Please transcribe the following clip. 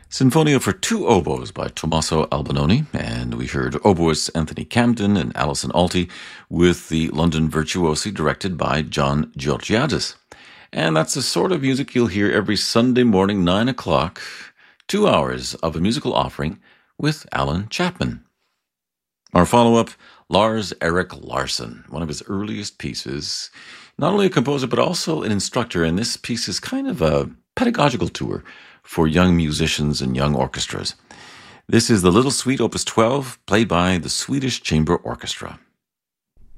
Sinfonia for Two Oboes by Tommaso Albinoni, and we heard oboists Anthony Camden and Alison Alty with the London Virtuosi directed by John Georgiadis. And that's the sort of music you'll hear every Sunday morning, 9 o'clock, 2 hours of a musical offering with Alan Chapman. Our follow-up, Lars Erik Larsson, one of his earliest pieces. Not only a composer, but also an instructor, and this piece is kind of a pedagogical tour for young musicians and young orchestras. This is the Little Suite, Opus 12, played by the Swedish Chamber Orchestra.